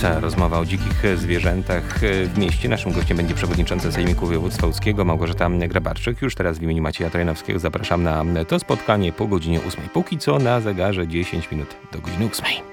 Władca. Rozmowa o dzikich zwierzętach w mieście. Naszym gościem będzie przewodnicząca Sejmiku Województwa Łódzkiego Małgorzata Grabarczyk. Już teraz w imieniu Macieja Trojanowskiego zapraszam na to spotkanie po godzinie 8. Póki co na zegarze 10 minut do godziny 8.